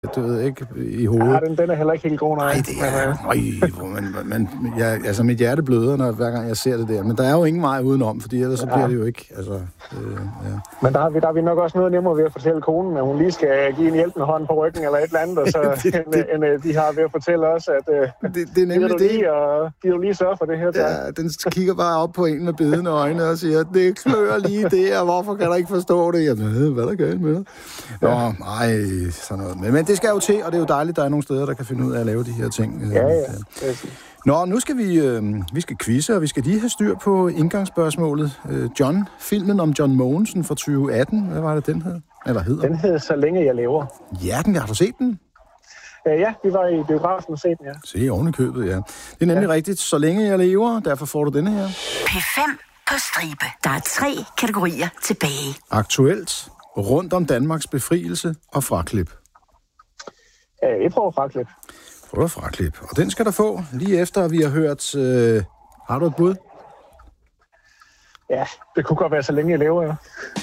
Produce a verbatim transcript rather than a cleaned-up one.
du ved ikke, i hovedet. Ja, den, den er heller ikke helt god, nej. Nej, det er... Nøj, man, man, ja, altså, mit hjerte bløder, når, hver gang jeg ser det der. Men der er jo ingen vej udenom, fordi ellers så bliver det jo ikke... Altså, øh, ja. Men der har, vi, der er vi nok også noget nemmere ved at fortælle konen, at hun lige skal give en hjælpende hånd på ryggen eller et eller andet, og så det, det, end, end de har ved at fortælle os, at øh, det, det er nemlig du det. Lige, og, giver du lige sørge for det her. Ja, den kigger bare op på en med bedende øjne og siger, det klør lige det, og hvorfor kan du ikke forstå det? Jamen, hvad er der galt med dig? Nå, ja. nej, sådan noget. Men, men det skal jo til, og det er jo dejligt, der er nogle steder, der kan finde ud af at lave de her ting. Ja, ja. Nå, nu skal vi, øh, vi skal quizze, og vi skal lige have styr på indgangsspørgsmålet. Øh, John, filmen om John Mogensen fra tyve atten, hvad var det, den hed? Eller hedder? Den hed Så længe jeg lever. Ja, den, har du set den? Uh, ja, vi var i biografen og set den, ja. Se, oven i købet, ja. Det er nemlig ja. rigtigt. Så længe jeg lever, derfor får du denne her. P fem på stribe. Der er tre kategorier tilbage. Aktuelt, rundt om Danmarks befrielse og fraklip. Uh, jeg prøver fraklip. Prøv at fraklip. Og den skal der få, lige efter vi har hørt... Øh... Har du et bud? Ja, det kunne godt være Så længe jeg lever, ja.